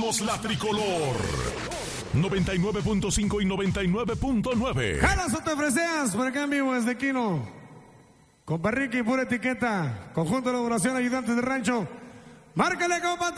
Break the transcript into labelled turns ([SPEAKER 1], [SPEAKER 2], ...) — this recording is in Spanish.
[SPEAKER 1] somos la tricolor. 99.5 y 99.9.
[SPEAKER 2] Jalas o te ofreceas por acá en vivo desde Quino. Compa Ricky, pura etiqueta. Conjunto de elaboración, ayudantes de rancho. Márcale, compa.